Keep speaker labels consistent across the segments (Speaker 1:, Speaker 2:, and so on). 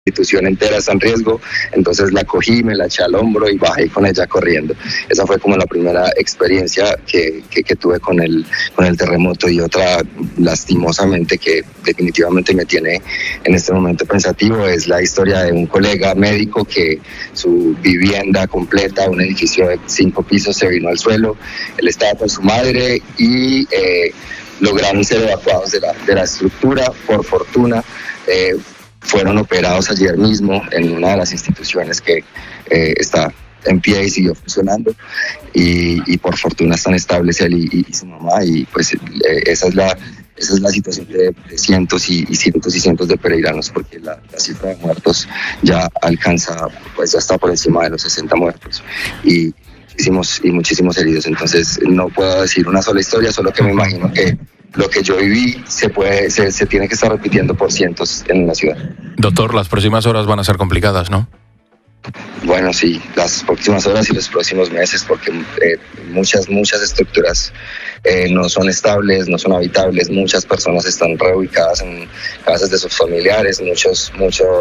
Speaker 1: institución entera está en riesgo, entonces la cogí, me la eché al hombro y bajé con ella corriendo. Esa fue como la primera experiencia que tuve con el terremoto, y otra lastimosamente que definitivamente me tiene en este momento pensativo es la historia de un colega médico que su vivienda completa, un edificio de 5 pisos, se vino al suelo. Él estaba con su madre y lograron ser evacuados de la estructura. Por fortuna fueron operados ayer mismo en una de las instituciones que está en pie y siguió funcionando, y por fortuna están estables él y su mamá, y pues esa es la situación de cientos y cientos de peregrinos, porque la cifra de muertos ya alcanza, pues ya está por encima de los 60 muertos y muchísimos heridos. Entonces no puedo decir una sola historia, solo que me imagino que lo que yo viví se tiene que estar repitiendo por cientos en la ciudad.
Speaker 2: Doctor, las próximas horas van a ser complicadas, ¿no?
Speaker 1: Bueno, sí, las próximas horas y los próximos meses, porque muchas estructuras no son estables, no son habitables. Muchas personas están reubicadas en casas de sus familiares, muchos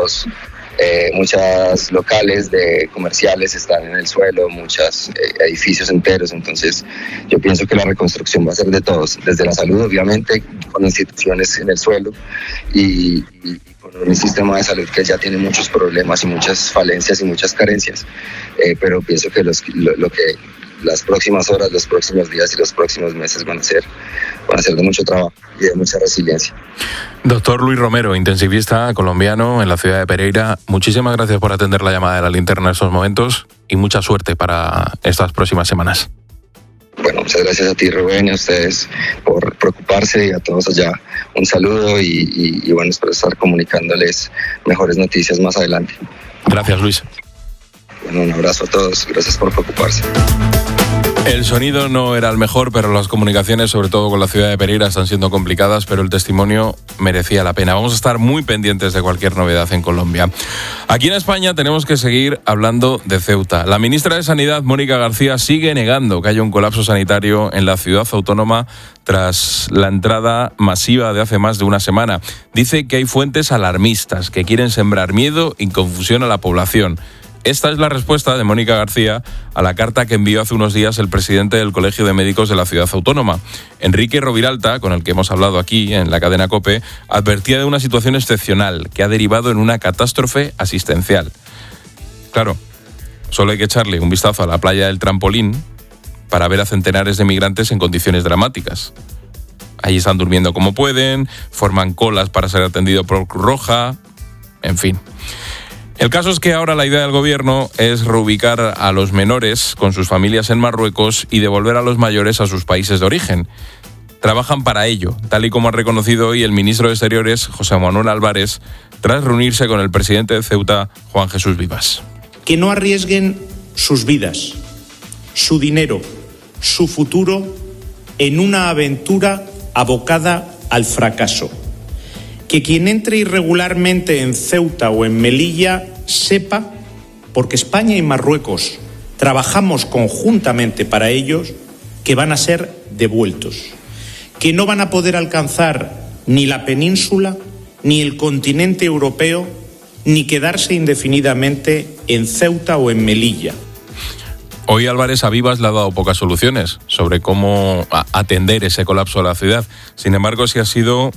Speaker 1: locales comerciales están en el suelo, muchos edificios enteros. Entonces yo pienso que la reconstrucción va a ser de todos, desde la salud obviamente, con instituciones en el suelo, y con un sistema de salud que ya tiene muchos problemas y muchas falencias y muchas carencias, pero pienso que lo que las próximas horas, los próximos días y los próximos meses van a ser de mucho trabajo y de mucha resiliencia.
Speaker 2: Doctor Luis Romero, intensivista colombiano en la ciudad de Pereira, muchísimas gracias por atender la llamada de La Linterna en estos momentos y mucha suerte para estas próximas semanas.
Speaker 1: Bueno, muchas gracias a ti, Rubén, y a ustedes por preocuparse, y a todos allá un saludo y bueno, espero estar comunicándoles mejores noticias más adelante.
Speaker 2: Gracias, Luis.
Speaker 1: Bueno, un abrazo a todos, gracias por preocuparse.
Speaker 2: El sonido no era el mejor, pero las comunicaciones, sobre todo con la ciudad de Pereira, están siendo complicadas, pero el testimonio merecía la pena. Vamos a estar muy pendientes de cualquier novedad en Colombia. Aquí en España tenemos que seguir hablando de Ceuta. La ministra de Sanidad, Mónica García, sigue negando que haya un colapso sanitario en la ciudad autónoma tras la entrada masiva de hace más de una semana. Dice que hay fuentes alarmistas que quieren sembrar miedo y confusión a la población. Esta es la respuesta de Mónica García a la carta que envió hace unos días el presidente del Colegio de Médicos de la ciudad autónoma. Enrique Roviralta, con el que hemos hablado aquí en la cadena COPE, advertía de una situación excepcional que ha derivado en una catástrofe asistencial. Claro, solo hay que echarle un vistazo a la playa del Trampolín para ver a centenares de migrantes en condiciones dramáticas. Allí están durmiendo como pueden, forman colas para ser atendido por Cruz Roja, en fin. El caso es que ahora la idea del gobierno es reubicar a los menores con sus familias en Marruecos y devolver a los mayores a sus países de origen. Trabajan para ello, tal y como ha reconocido hoy el ministro de Exteriores, José Manuel Álvarez, tras reunirse con el presidente de Ceuta, Juan Jesús Vivas.
Speaker 3: Que no arriesguen sus vidas, su dinero, su futuro en una aventura abocada al fracaso. Que quien entre irregularmente en Ceuta o en Melilla sepa, porque España y Marruecos trabajamos conjuntamente para ellos, que van a ser devueltos, que no van a poder alcanzar ni la península, ni el continente europeo, ni quedarse indefinidamente en Ceuta o en Melilla.
Speaker 2: Hoy Álvarez a Vivas le ha dado pocas soluciones sobre cómo atender ese colapso de la ciudad. Sin embargo, sí ha sido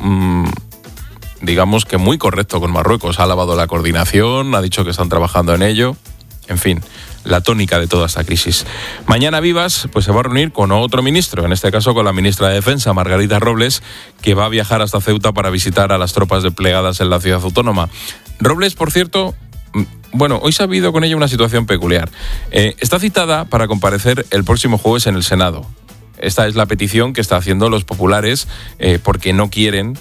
Speaker 2: digamos que muy correcto con Marruecos. Ha alabado la coordinación, ha dicho que están trabajando en ello. En fin, la tónica de toda esta crisis. Mañana Vivas pues se va a reunir con otro ministro, en este caso con la ministra de Defensa, Margarita Robles, que va a viajar hasta Ceuta para visitar a las tropas desplegadas en la ciudad autónoma. Robles, por cierto, bueno, hoy se ha habido con ella una situación peculiar. Está citada para comparecer el próximo jueves en el Senado. Esta es la petición que están haciendo los populares porque no quieren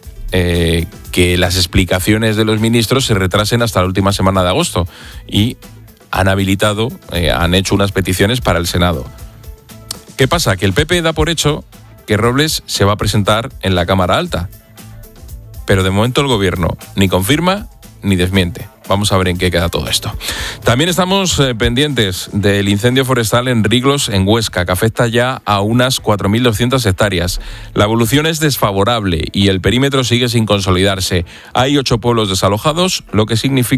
Speaker 2: que las explicaciones de los ministros se retrasen hasta la última semana de agosto, y han hecho unas peticiones para el Senado. ¿Qué pasa? Que el PP da por hecho que Robles se va a presentar en la Cámara Alta, pero de momento el gobierno ni confirma ni desmiente. Vamos a ver en qué queda todo esto. También estamos pendientes del incendio forestal en Riglos, en Huesca, que afecta ya a unas 4.200 hectáreas. La evolución es desfavorable y el perímetro sigue sin consolidarse. Hay 8 pueblos desalojados, lo que significa